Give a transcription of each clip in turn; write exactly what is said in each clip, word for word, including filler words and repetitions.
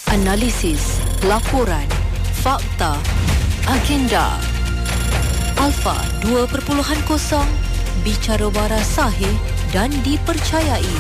Analisis, laporan, fakta, agenda. Alpha dua kosong, bicara waras sahih dan dipercayai.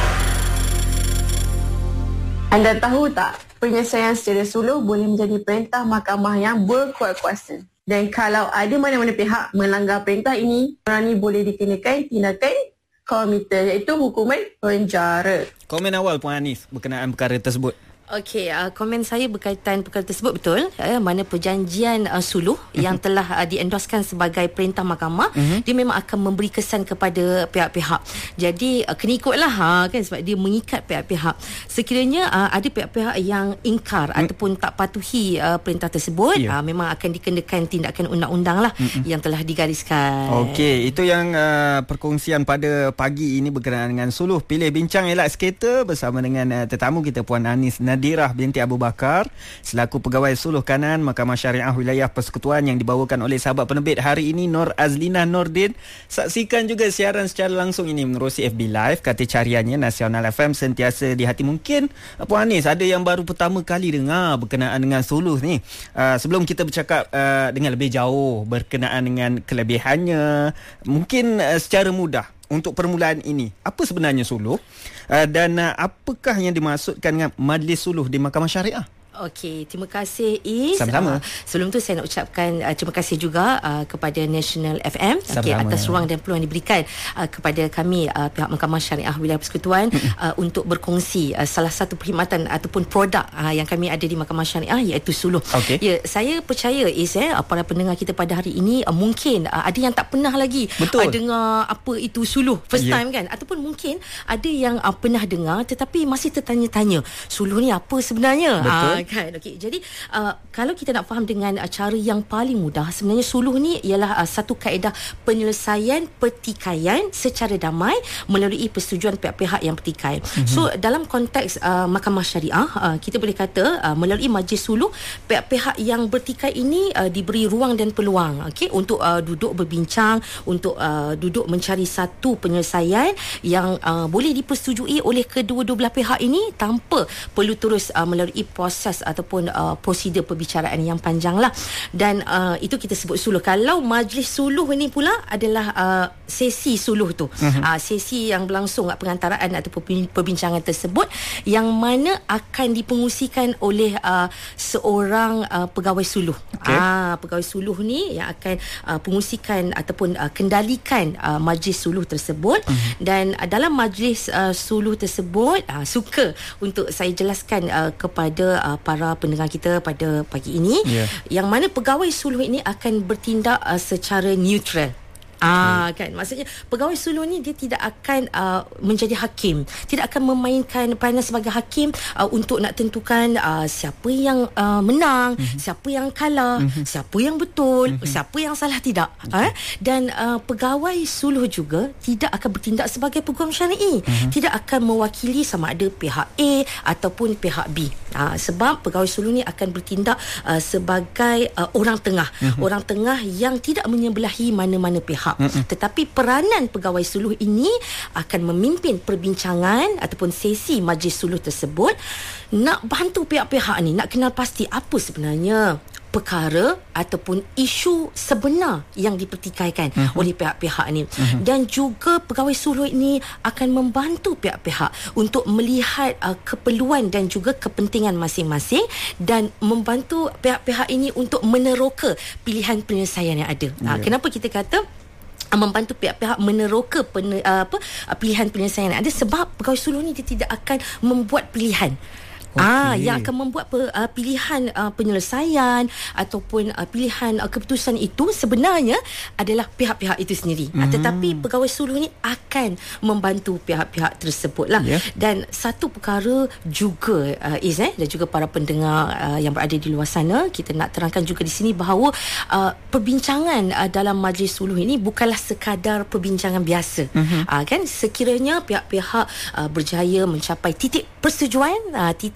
Anda tahu tak, penyelesaian secara suluh boleh menjadi perintah mahkamah yang berkuat kuasa. Dan kalau ada mana-mana pihak melanggar perintah ini, orang ini boleh dikenakan tindakan komite, iaitu hukuman penjara. Komen awal Puan Anis berkenaan perkara tersebut. Okey, uh, komen saya berkaitan perkara tersebut betul, uh, mana perjanjian uh, suluh yang telah uh, diendoskan sebagai perintah mahkamah, uh-huh. dia memang akan memberi kesan kepada pihak-pihak. Jadi uh, kena ikutlah ha, kan, sebab dia mengikat pihak-pihak. Sekiranya uh, ada pihak-pihak yang ingkar uh-huh. ataupun tak patuhi uh, perintah tersebut, yeah. uh, memang akan dikenakan tindakan undang-undang lah uh-huh. yang telah digariskan. Okey, itu yang uh, perkongsian pada pagi ini berkenaan dengan suluh. Pilih bincang elak skater bersama dengan uh, tetamu kita Puan Anis Nadirah binti Abu Bakar selaku Pegawai Suluh Kanan Mahkamah Syariah Wilayah Persekutuan yang dibawakan oleh sahabat penerbit hari ini Nur Azlina Nordin. Saksikan juga siaran secara langsung ini menerusi F B Live, kata cariannya Nasional F M sentiasa di hati. Mungkin Puan Anis ada yang baru pertama kali dengar berkenaan dengan suluh ni. Uh, sebelum kita bercakap uh, dengan lebih jauh berkenaan dengan kelebihannya, mungkin uh, secara mudah untuk permulaan ini, apa sebenarnya suluh uh, dan uh, apakah yang dimaksudkan dengan majlis suluh di Mahkamah Syariah? Okey, terima kasih Is. Sama-sama. Uh, sebelum tu saya nak ucapkan uh, terima kasih juga uh, kepada National F M okey, atas ruang dan peluang diberikan uh, kepada kami uh, pihak Mahkamah Syariah Wilayah Persekutuan uh, untuk berkongsi uh, salah satu perkhidmatan ataupun produk uh, yang kami ada di Mahkamah Syariah, iaitu suluh. Okay. Ya, saya percaya Is eh para pendengar kita pada hari ini uh, mungkin uh, ada yang tak pernah lagi uh, dengar apa itu suluh first yeah. time kan, ataupun mungkin ada yang uh, pernah dengar tetapi masih tertanya-tanya suluh ni apa sebenarnya. Betul. Uh, kan. Okey, jadi uh, kalau kita nak faham dengan uh, cara yang paling mudah, sebenarnya suluh ni ialah uh, satu kaedah penyelesaian pertikaian secara damai melalui persetujuan pihak-pihak yang bertikai. Mm-hmm. So dalam konteks uh, Mahkamah Syariah, uh, kita boleh kata uh, melalui majlis suluh, pihak-pihak yang bertikai ini uh, diberi ruang dan peluang okey untuk uh, duduk berbincang, untuk uh, duduk mencari satu penyelesaian yang uh, boleh dipersetujui oleh kedua-dua belah pihak ini tanpa perlu terus uh, melalui proses ataupun uh, prosedur perbicaraan yang panjang lah. Dan uh, itu kita sebut suluh. Kalau majlis suluh ini pula adalah uh, sesi suluh tu, uh-huh. uh, sesi yang berlangsung uh, pengantaraan ataupun perbincangan tersebut yang mana akan dipengusikan oleh uh, seorang uh, pegawai suluh. Okay. uh, Pegawai suluh ni yang akan uh, pengusikan ataupun uh, kendalikan uh, majlis suluh tersebut. uh-huh. Dan uh, dalam majlis uh, suluh tersebut uh, suka untuk saya jelaskan uh, kepada uh, para pendengar kita pada pagi ini, yeah. yang mana pegawai suluh ini akan bertindak uh, secara neutral. Ah, kan, maksudnya pegawai suluh ni dia tidak akan uh, menjadi hakim, tidak akan memainkan peranan sebagai hakim uh, untuk nak tentukan uh, siapa yang uh, menang, mm-hmm. siapa yang kalah, mm-hmm. siapa yang betul, mm-hmm. siapa yang salah, tidak. Okay. Eh? Dan uh, pegawai suluh juga tidak akan bertindak sebagai peguam syar'i, mm-hmm. tidak akan mewakili sama ada pihak A ataupun pihak B. Uh, sebab pegawai suluh ni akan bertindak uh, sebagai uh, orang tengah, mm-hmm. orang tengah yang tidak menyebelahi mana-mana pihak. Mm-mm. Tetapi peranan pegawai suluh ini akan memimpin perbincangan ataupun sesi majlis suluh tersebut, nak bantu pihak-pihak ni nak kenal pasti apa sebenarnya perkara ataupun isu sebenar yang dipertikaikan uh-huh. oleh pihak-pihak ni. Uh-huh. Dan juga pegawai suluh ini akan membantu pihak-pihak untuk melihat uh, keperluan dan juga kepentingan masing-masing dan membantu pihak-pihak ini untuk meneroka pilihan penyelesaian yang ada. Yeah. Uh, kenapa kita kata membantu pihak-pihak meneroka pen, uh, apa, pilihan penyelesaian yang ada? Sebab pegawai suluh ni dia tidak akan membuat pilihan. Okay. Ah, yang akan membuat pe, uh, pilihan uh, penyelesaian ataupun uh, pilihan uh, keputusan itu sebenarnya adalah pihak-pihak itu sendiri. Mm. Uh, tetapi pegawai suluh ni akan membantu pihak-pihak tersebut lah. Yeah. Dan satu perkara juga uh, Is eh, dan juga para pendengar uh, yang berada di luar sana, kita nak terangkan juga di sini bahawa uh, perbincangan uh, dalam majlis suluh ini bukanlah sekadar perbincangan biasa. Mm-hmm. Uh, kan sekiranya pihak-pihak uh, berjaya mencapai titik persetujuan, uh, titik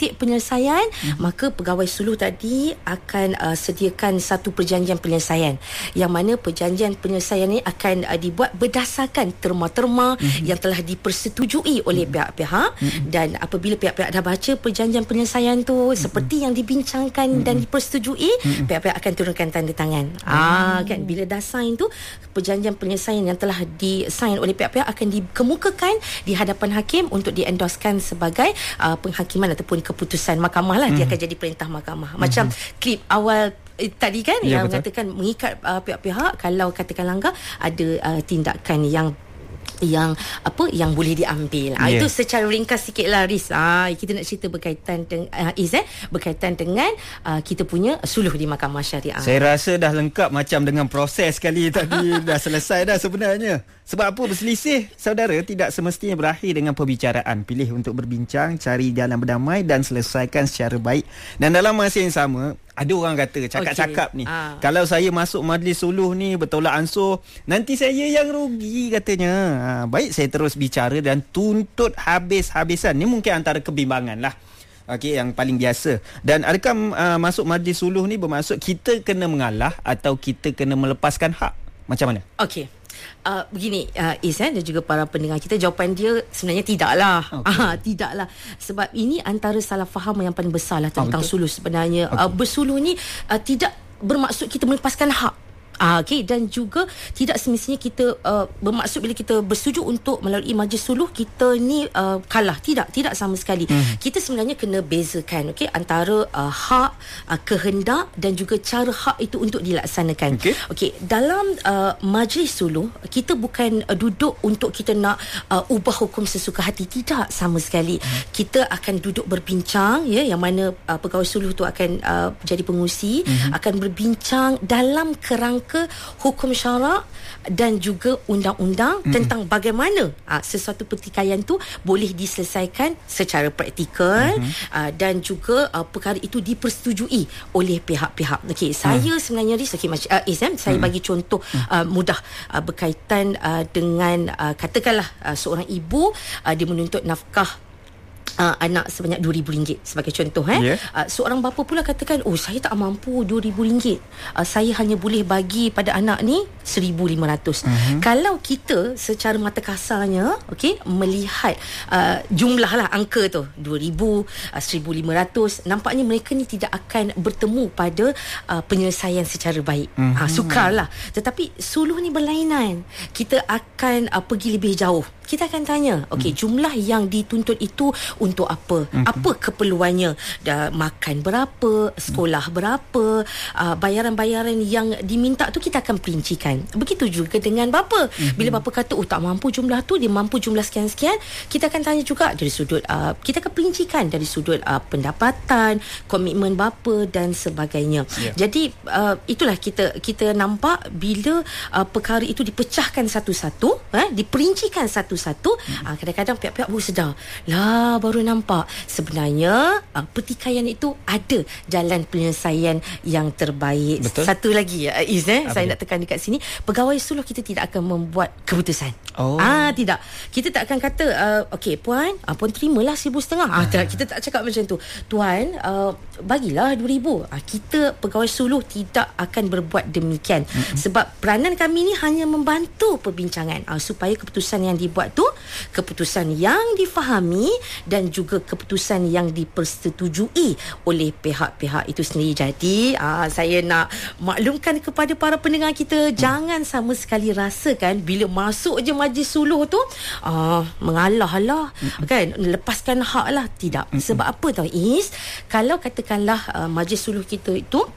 titik penyelesaian, mm-hmm. maka pegawai suluh tadi akan uh, sediakan satu perjanjian penyelesaian, yang mana perjanjian penyelesaian ini akan uh, dibuat berdasarkan terma-terma mm-hmm. yang telah dipersetujui oleh mm-hmm. pihak-pihak, mm-hmm. dan apabila pihak-pihak dah baca perjanjian penyelesaian tu mm-hmm. seperti yang dibincangkan mm-hmm. dan dipersetujui, mm-hmm. pihak-pihak akan turunkan tanda tangan. Mm-hmm. Ah kan, bila dah sign tu, perjanjian penyelesaian yang telah disign oleh pihak-pihak akan dikemukakan di hadapan hakim untuk diendoskan sebagai uh, penghakiman ataupun keputusan mahkamah lah. Mm-hmm. Dia akan jadi perintah mahkamah. Macam mm-hmm. klip awal eh, tadi kan, ya, yang betul. Mengatakan mengikat uh, pihak-pihak kalau katakan langgar ada uh, tindakan yang yang apa yang boleh diambil. Ah, yeah. Itu secara ringkas sikitlah, Riz. Ah, kita nak cerita berkaitan dengan uh, Iz eh berkaitan dengan uh, kita punya suluh di mahkamah syariah. Saya rasa dah lengkap macam dengan proses kali tadi. Dah selesai dah sebenarnya. Sebab apa berselisih, saudara, tidak semestinya berakhir dengan perbicaraan. Pilih untuk berbincang, cari jalan berdamai dan selesaikan secara baik. Dan dalam masa yang sama, ada orang kata, cakap-cakap okay. ni, ah. kalau saya masuk majlis suluh ni bertolak ansur, nanti saya yang rugi katanya. Ha, baik, saya terus bicara dan tuntut habis-habisan. Ni mungkin antara kebimbangan lah. Okey, yang paling biasa. Dan adakah uh, masuk majlis suluh ni bermaksud kita kena mengalah atau kita kena melepaskan hak? Macam mana? Okey. Uh, begini uh, Is eh, dan juga para pendengar kita, jawapan dia sebenarnya tidaklah. Okay. Uh, tidaklah. Sebab ini antara salah faham yang paling besar lah tentang oh, suluh sebenarnya. Okay. Uh, bersuluh ni uh, tidak bermaksud kita melepaskan hak. Ah, okay. Dan juga tidak semestinya kita uh, bermaksud bila kita bersetuju untuk melalui majlis suluh kita ni uh, kalah. Tidak, tidak sama sekali. Hmm. Kita sebenarnya kena bezakan, okay, antara uh, hak, uh, kehendak dan juga cara hak itu untuk dilaksanakan. Okay. Okay. Dalam uh, majlis suluh kita bukan uh, duduk untuk kita nak uh, ubah hukum sesuka hati. Tidak sama sekali. Hmm. Kita akan duduk berbincang, ya, yang mana uh, pegawai suluh tu akan uh, jadi pengurusi, hmm. akan berbincang dalam kerangka ke hukum syarak dan juga undang-undang mm-hmm. tentang bagaimana aa, sesuatu pertikaian tu boleh diselesaikan secara praktikal, mm-hmm. aa, dan juga aa, perkara itu dipersetujui oleh pihak-pihak. Okey, saya mm. sebenarnya Riz, okay, macam uh, Izam, saya mm. bagi contoh aa, mudah aa, berkaitan aa, dengan aa, katakanlah aa, seorang ibu aa, dia menuntut nafkah Uh, anak sebanyak dua ribu ringgit sebagai contoh, eh. Yeah. Uh, seorang bapa pula katakan, oh, saya tak mampu dua ribu ringgit. Uh, saya hanya boleh bagi pada anak ni seribu lima ratus. Uh-huh. Kalau kita secara mata kasarnya, okey, melihat uh, jumlah lah angka tu dua ribu, uh, seribu lima ratus, nampaknya mereka ni tidak akan bertemu pada uh, penyelesaian secara baik. Uh-huh. Uh, sukarlah. Tetapi suluh ni berlainan. Kita akan uh, pergi lebih jauh. Kita akan tanya, okey, hmm. jumlah yang dituntut itu untuk apa? Hmm. Apa keperluannya? Dah makan berapa? Sekolah hmm. berapa? Uh, bayaran-bayaran yang diminta tu kita akan perincikan. Begitu juga dengan bapa. Hmm. Bila bapa kata, oh, tak mampu jumlah tu, dia mampu jumlah sekian-sekian, kita akan tanya juga dari sudut, uh, kita akan perincikan dari sudut uh, pendapatan, komitmen bapa dan sebagainya. Yeah. Jadi, uh, itulah kita kita nampak bila uh, perkara itu dipecahkan satu-satu, eh, diperincikan satu satu, hmm. kadang-kadang pihak-pihak baru sedar, lah, baru nampak sebenarnya uh, pertikaian itu ada jalan penyelesaian yang terbaik. Betul. Satu lagi, uh, Iz, eh, saya nak tekan dekat sini, pegawai suluh kita tidak akan membuat keputusan. Oh. Ah, tidak. Kita tak akan kata, uh, okey, puan, uh, puan terimalah seribu setengah. Ah, tak, kita tak cakap macam tu. Tuan, uh, bagilah dua ribu. Ah, kita pegawai suluh tidak akan berbuat demikian. Mm-hmm. Sebab peranan kami ni hanya membantu perbincangan uh, supaya keputusan yang dibuat tu keputusan yang difahami dan juga keputusan yang dipersetujui oleh pihak-pihak itu sendiri. Jadi aa, saya nak maklumkan kepada para pendengar kita, hmm. jangan sama sekali rasakan bila masuk je majlis suluh tu aa, mengalah lah, hmm. kan, lepaskan hak lah. Tidak. Hmm. Sebab apa tahu, Is, kalau katakanlah aa, majlis suluh kita itu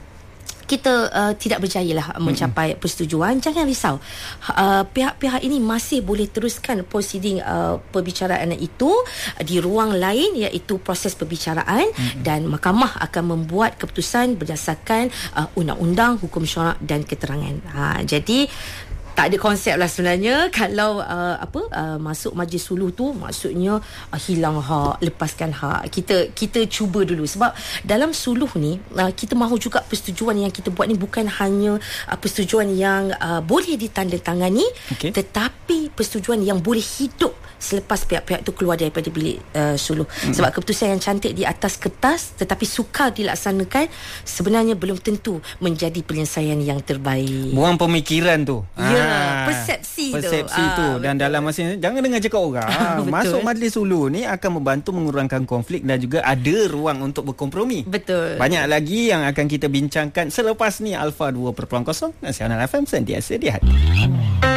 kita uh, tidak berjayalah mm-hmm. mencapai persetujuan, jangan risau. Uh, pihak-pihak ini masih boleh teruskan proceeding uh, perbicaraan itu uh, di ruang lain, iaitu proses perbicaraan, mm-hmm. dan mahkamah akan membuat keputusan berdasarkan uh, undang-undang, hukum syarak dan keterangan. Ha, jadi tak ada konsep lah sebenarnya kalau uh, apa uh, masuk majlis suluh tu maksudnya uh, hilang hak, lepaskan hak. Kita kita cuba dulu, sebab dalam suluh ni uh, kita mahu juga persetujuan yang kita buat ni bukan hanya uh, persetujuan yang uh, boleh ditandatangani, okay. tetapi persetujuan yang boleh hidup selepas pihak-pihak itu keluar daripada bilik uh, suluh. Hmm. Sebab keputusan yang cantik di atas kertas tetapi sukar dilaksanakan sebenarnya belum tentu menjadi penyelesaian yang terbaik. Buang pemikiran tu. Ya, Ah, persepsi, persepsi tu. tu. Ah, Dan betul. dalam masa ini jangan dengar cakap orang. Masuk majlis suluh ni akan membantu mengurangkan konflik dan juga ada ruang untuk berkompromi. Betul. Banyak lagi yang akan kita bincangkan selepas ni. Alpha dua kosong Nasional F M sentiasa di hati.